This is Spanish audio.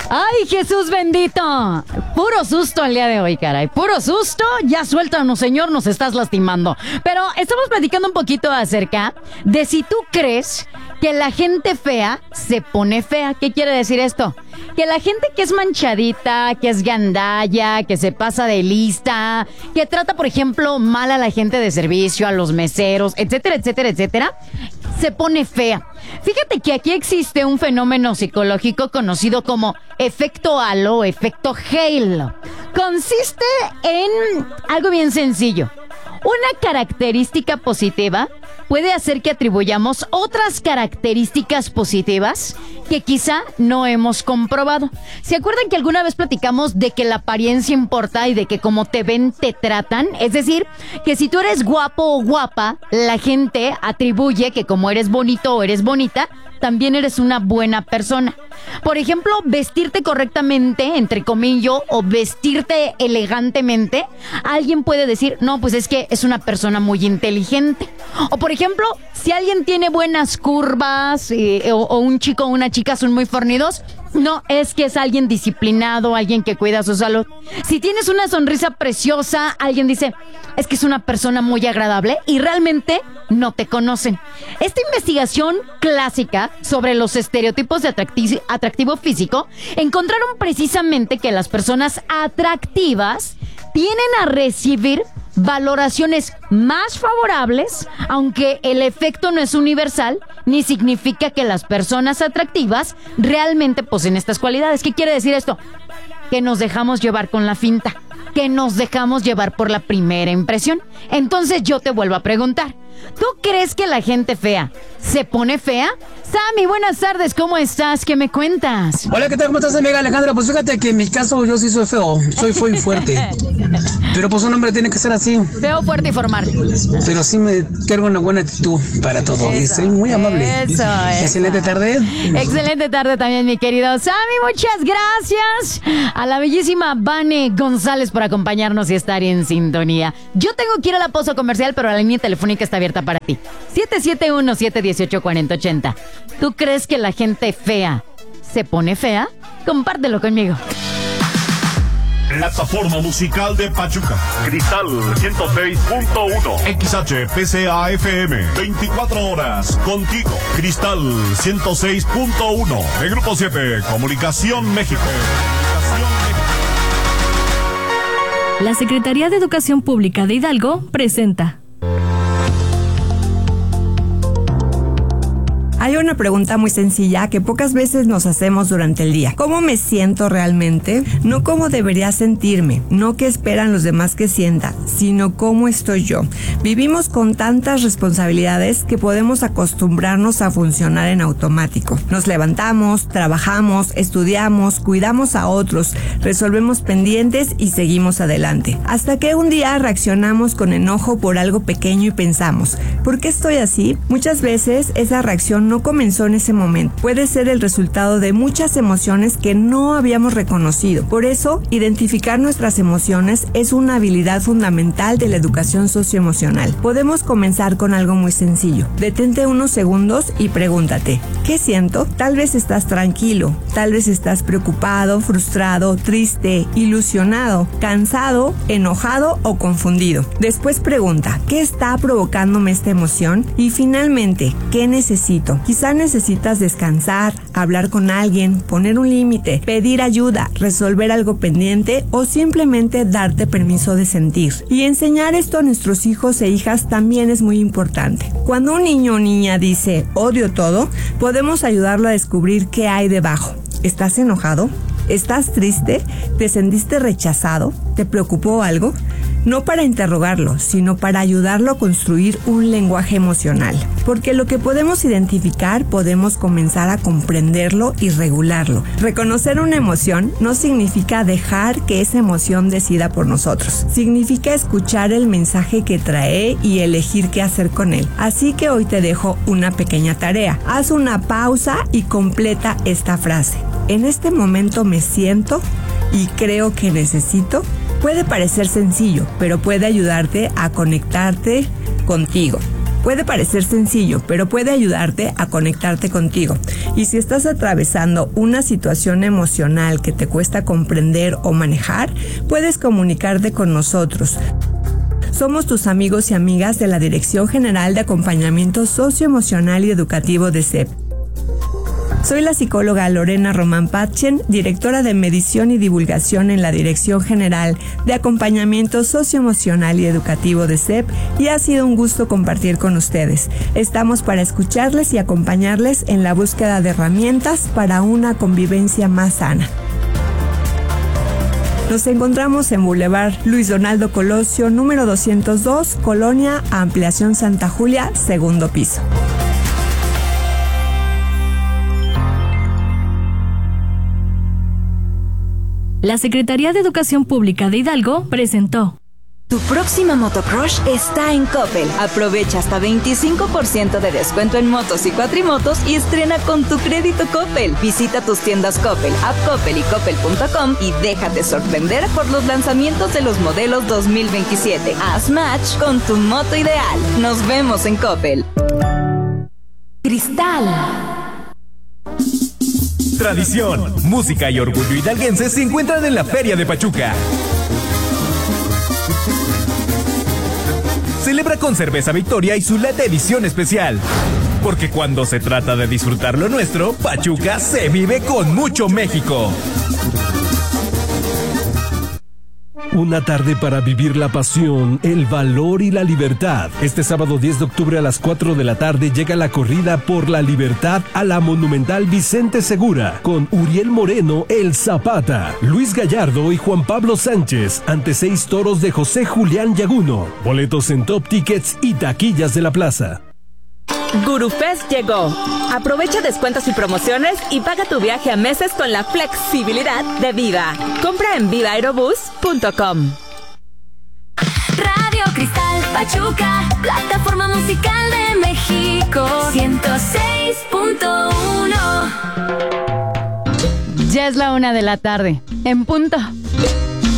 Ay, Jesús bendito. Puro susto el día de hoy, caray. Puro susto. Ya suéltanos, señor, nos estás lastimando. Pero estamos platicando un poquito acerca de si tú crees que la gente fea se pone fea. ¿Qué quiere decir esto? Que la gente que es manchadita, que es gandalla, que se pasa de lista, que trata, por ejemplo, mal a la gente de servicio, a los meseros, etcétera, etcétera, etcétera, se pone fea. Fíjate que aquí existe un fenómeno psicológico conocido como efecto halo, efecto halo. Consiste en algo bien sencillo. Una característica positiva puede hacer que atribuyamos otras características positivas que quizá no hemos comprobado. ¿Se acuerdan que alguna vez platicamos de que la apariencia importa y de que como te ven, te tratan? Es decir, que si tú eres guapo o guapa, la gente atribuye que como eres bonito o eres bonita, también eres una buena persona. Por ejemplo, vestirte correctamente, entre comillas, o vestirte elegantemente, alguien puede decir, no, pues es que es una persona muy inteligente. O por ejemplo, si alguien tiene buenas curvas, o un chico o una chica son muy fornidos, no, es que es alguien disciplinado, alguien que cuida su salud. Si tienes una sonrisa preciosa, alguien dice, es que es una persona muy agradable y realmente no te conocen. Esta investigación clásica sobre los estereotipos de atractivo físico encontraron precisamente que las personas atractivas tienden a recibir valoraciones más favorables, aunque el efecto no es universal, ni significa que las personas atractivas realmente poseen estas cualidades. ¿Qué quiere decir esto? Que nos dejamos llevar con la finta, que nos dejamos llevar por la primera impresión. Entonces yo te vuelvo a preguntar, ¿tú crees que la gente fea se pone fea? Sammy, buenas tardes, ¿cómo estás? ¿Qué me cuentas? Hola, ¿qué tal? ¿Cómo estás, amiga Alejandra? Pues fíjate que en mi caso yo sí soy feo, soy fuerte. Pero pues un hombre tiene que ser así. Feo, fuerte y formal. Pero sí me cargo una buena actitud para todo. Y soy muy amable. Eso. Excelente tarde. Excelente tarde también, mi querido Sammy. Muchas gracias a la bellísima Vane González por acompañarnos y estar en sintonía. Yo tengo que ir a la pausa comercial, pero la línea telefónica está abierta para ti. 771-718-4080. ¿Tú crees que la gente fea se pone fea? Compártelo conmigo. Plataforma musical de Pachuca. Cristal 106.1. XHPCA FM. 24 horas contigo. Cristal 106.1. De Grupo 7. Comunicación México. La Secretaría de Educación Pública de Hidalgo presenta. Hay una pregunta muy sencilla que pocas veces nos hacemos durante el día. ¿Cómo me siento realmente? No cómo debería sentirme, no qué esperan los demás que sienta, sino cómo estoy yo. Vivimos con tantas responsabilidades que podemos acostumbrarnos a funcionar en automático. Nos levantamos, trabajamos, estudiamos, cuidamos a otros, resolvemos pendientes y seguimos adelante. Hasta que un día reaccionamos con enojo por algo pequeño y pensamos, ¿por qué estoy así? Muchas veces esa reacción no comenzó en ese momento. Puede ser el resultado de muchas emociones que no habíamos reconocido. Por eso, identificar nuestras emociones es una habilidad fundamental de la educación socioemocional. Podemos comenzar con algo muy sencillo. Detente unos segundos y pregúntate, ¿qué siento? Tal vez estás tranquilo, tal vez estás preocupado, frustrado, triste, ilusionado, cansado, enojado o confundido. Después pregunta, ¿qué está provocándome esta emoción? Y finalmente, ¿qué necesito? Quizá necesitas descansar, hablar con alguien, poner un límite, pedir ayuda, resolver algo pendiente o simplemente darte permiso de sentir. Y enseñar esto a nuestros hijos e hijas también es muy importante. Cuando un niño o niña dice odio todo, podemos ayudarlo a descubrir qué hay debajo. ¿Estás enojado? ¿Estás triste? ¿Te sentiste rechazado? ¿Te preocupó algo? No para interrogarlo, sino para ayudarlo a construir un lenguaje emocional. Porque lo que podemos identificar, podemos comenzar a comprenderlo y regularlo. Reconocer una emoción no significa dejar que esa emoción decida por nosotros. Significa escuchar el mensaje que trae y elegir qué hacer con él. Así que hoy te dejo una pequeña tarea. Haz una pausa y completa esta frase. En este momento me siento y creo que necesito. Puede parecer sencillo, pero puede ayudarte a conectarte contigo. Puede parecer sencillo, pero puede ayudarte a conectarte contigo. Y si estás atravesando una situación emocional que te cuesta comprender o manejar, puedes comunicarte con nosotros. Somos tus amigos y amigas de la Dirección General de Acompañamiento Socioemocional y Educativo de CEP. Soy la psicóloga Lorena Román Patchen, directora de Medición y Divulgación en la Dirección General de Acompañamiento Socioemocional y Educativo de CEP, y ha sido un gusto compartir con ustedes. Estamos para escucharles y acompañarles en la búsqueda de herramientas para una convivencia más sana. Nos encontramos en Boulevard Luis Donaldo Colosio, número 202, Colonia Ampliación Santa Julia, segundo piso. La Secretaría de Educación Pública de Hidalgo presentó. Tu próxima motocrush está en Coppel. Aprovecha hasta 25% de descuento en motos y cuatrimotos y estrena con tu crédito Coppel. Visita tus tiendas Coppel, App Coppel y Coppel.com y déjate sorprender por los lanzamientos de los modelos 2027. Haz match con tu moto ideal. Nos vemos en Coppel. Cristal. Tradición, música y orgullo hidalguense se encuentran en la Feria de Pachuca. Celebra con Cerveza Victoria y su lata edición especial. Porque cuando se trata de disfrutar lo nuestro, Pachuca se vive con mucho México. Una tarde para vivir la pasión, el valor y la libertad. Este sábado 10 de octubre a las 4 de la tarde llega la corrida por la libertad a la Monumental Vicente Segura, con Uriel Moreno, el Zapata, Luis Gallardo y Juan Pablo Sánchez, ante 6 toros de José Julián Yaguno. Boletos en Top Tickets y taquillas de la plaza. GuruFest llegó. Aprovecha descuentos y promociones y paga tu viaje a meses con la flexibilidad de Viva. Compra en vivaaerobus.com. Radio Cristal Pachuca, plataforma musical de México, 106.1. Ya es la 1 de la tarde, en punto.